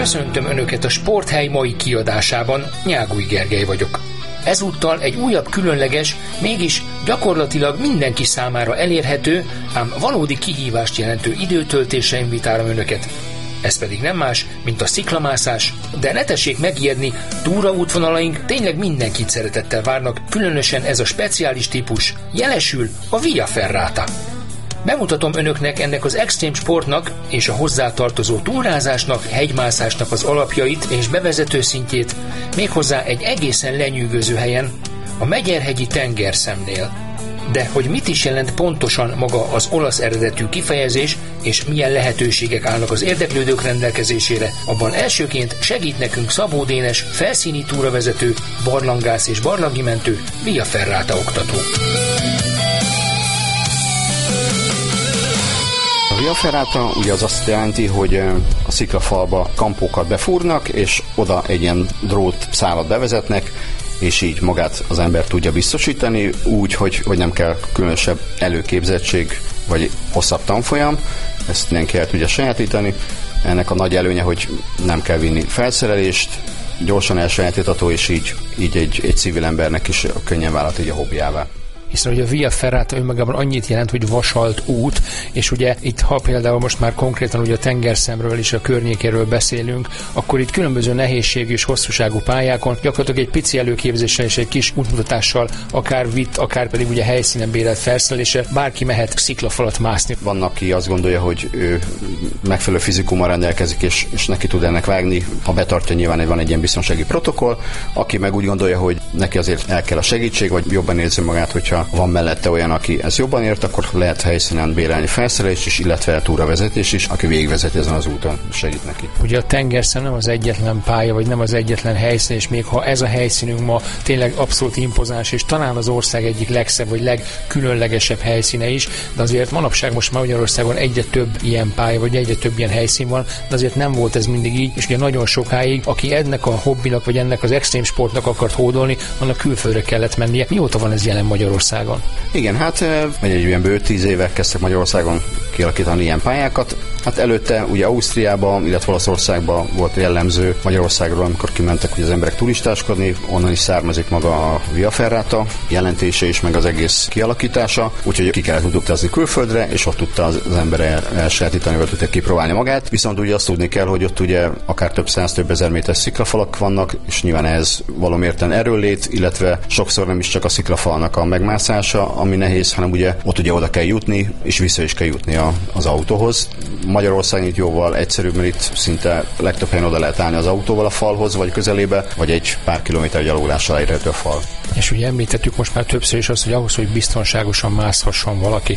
Köszöntöm Önöket a Sporthely mai kiadásában, Nyáguly Gergely vagyok. Ezúttal egy újabb különleges, mégis gyakorlatilag mindenki számára elérhető, ám valódi kihívást jelentő időtöltésre invitálom Önöket. Ez pedig nem más, mint a sziklamászás, de ne tessék megijedni, túraútvonalaink tényleg mindenkit szeretettel várnak, különösen ez a speciális típus, jelesül a Via Ferrata. Bemutatom Önöknek ennek az extrém sportnak és a hozzátartozó túrázásnak, hegymászásnak az alapjait és bevezető szintjét, méghozzá egy egészen lenyűgöző helyen, a Megyerhegyi tengerszemnél. De hogy mit is jelent pontosan maga az olasz eredetű kifejezés, és milyen lehetőségek állnak az érdeklődők rendelkezésére, abban elsőként segít nekünk Szabó Dénes, felszíni túravezető, barlangász és barlangi mentő, Via Ferrata oktató. A Via Ferrata ugye az azt jelenti, hogy a sziklafalba kampókat befúrnak, és oda egy ilyen drótszálat bevezetnek, és így magát az ember tudja biztosítani, úgy, hogy nem kell különösebb előképzettség, vagy hosszabb tanfolyam, ezt mindenki el tudja sajátítani. Ennek a nagy előnye, hogy nem kell vinni felszerelést, gyorsan elsajátítható, és így egy civil embernek is könnyen válhat így a hobbiává. Hiszen ugye a Via Ferrata önmagában annyit jelent, hogy vasalt út, és ugye itt, ha például most már konkrétan ugye a tengerszemről és a környékéről beszélünk, akkor itt különböző nehézségű és hosszúságú pályákon gyakorlatilag egy pici előképzéssel és egy kis útmutatással, akár vitt, akár pedig ugye helyszínen bérelt felszereléssel bárki mehet sziklafalat mászni. Van, aki azt gondolja, hogy ő megfelelő fizikummal rendelkezik, és neki tud ennek vágni, ha betartja, nyilván van egy ilyen biztonsági protokoll, aki meg úgy gondolja, hogy neki azért el kell a segítség, vagy jobban érzi magát, hogyha van mellette olyan, aki ezt jobban ért, akkor lehet helyszínen bérelni felszerelést is, illetve túravezetés is, aki végigvezeti ezen az úton, segít neki. Ugye a tengerszem nem az egyetlen pálya, vagy nem az egyetlen helyszín, és még ha ez a helyszínünk ma tényleg abszolút impozáns, és talán az ország egyik legszebb, vagy legkülönlegesebb helyszíne is, de azért manapság most már Magyarországon egyre több ilyen pálya, vagy egyre több ilyen helyszín van, de azért nem volt ez mindig így, és ugye nagyon sokáig, aki ennek a hobbinak, vagy ennek az extrém sportnak akart hódolni, annak külföldre kellett mennie. Mióta van ez jelen Magyarországon? Igen, hát egy olyan bő 10 éve kezdtek Magyarországon kialakítani ilyen pályákat. Hát előtte ugye Ausztriában, illetve Olaszországban volt jellemző Magyarországról, amikor kimentek ugye az emberek turistáskodni, onnan is származik maga a Via Ferrata jelentése és meg az egész kialakítása, úgyhogy ki kellett utazni külföldre, és ott tudta az ember elsajátítani, vagy tudta kipróbálni magát. Viszont ugye azt tudni kell, hogy ott ugye akár több száz, több ezer méter sziklafalak vannak, és nyilván ehhez valamiérten erőllét, illetve sokszor nem is csak a sziklafalnak a megmászása, ami nehéz, hanem ugye ott ugye oda kell jutni, és vissza is kell jutni az autóhoz. Magyarországon itt jóval egyszerűbb, mert itt szinte legtöbb helyen oda lehet állni az autóval a falhoz, vagy közelébe, vagy egy pár kilométer gyalogolással elérhető a fal. És ugye említettük most már többször is azt, hogy ahhoz, hogy biztonságosan mászhasson valaki,